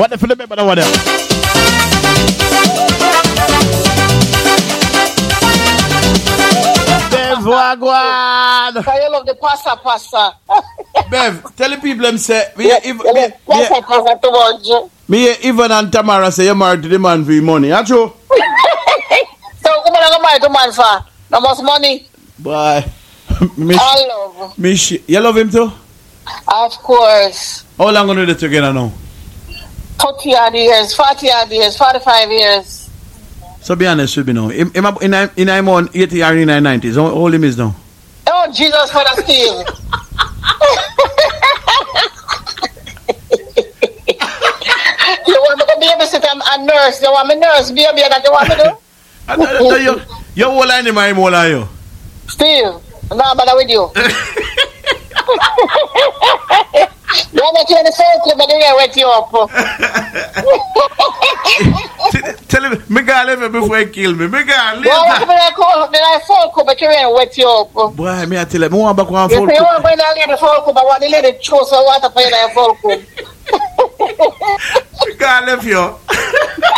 What the film about over there? Bev, wagwan. Can you love the pasta? Bev, tell the people them say Me Ivan and Tamara say you're married to the man for your money. That's true. So come on, married to man for no much money. Boy. I love. You love him too? Of course. How long are you together now? 30 odd years, 40 odd years, 45 years. So be honest with me now. In I'm on 80 or in 90s. How old him is now? Oh, Jesus for the Steve. You want me to babysit a nurse? You want me nurse baby that you want me to? You're all animal, I'm all are you? Steve, I'm not bother with you. You want me to the phone club and they wet you up. Tell him, me gonna leave him before he kill me. Me gonna leave him. Then I phone club and they wet you up. Boy, me I tell him, I want back one phone phone club. You want to go in the phone club, I want the lady throw some water for you in the phone club. Me gonna leave you.